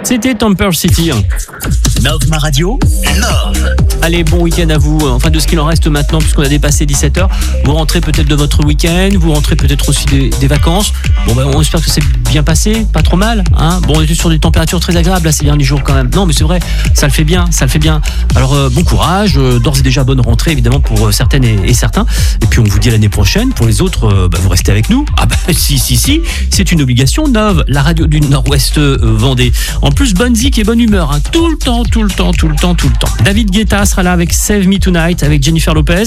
C'était Temper City. Nov Ma Radio, Nov. Allez, bon week-end à vous. Enfin, de ce qu'il en reste maintenant, puisqu'on a dépassé 17h. Vous rentrez peut-être de votre week-end, vous rentrez peut-être aussi des vacances. Bon, on espère que c'est bien passé, pas trop mal. Hein, bon, on était sur des températures très agréables là, ces derniers jours quand même. Non, mais c'est vrai, ça le fait bien, Alors, bon courage, d'ores et déjà bonne rentrée, évidemment, pour certaines et certains. Et puis, on vous dit à l'année prochaine. Pour les autres, vous restez avec nous. Ah bah, si, c'est une obligation. Nov, la radio du Nord-Ouest Vendée. En plus, bonne zik et bonne humeur, hein, tout le temps. David Guetta sera là avec Save Me Tonight avec Jennifer Lopez.